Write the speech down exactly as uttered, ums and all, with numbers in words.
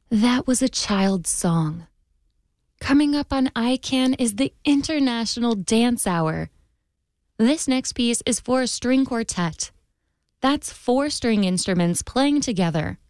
That was a child's song. Coming up on I CAN is the International Dance Hour. This next piece is for a string quartet. That's four string instruments playing together.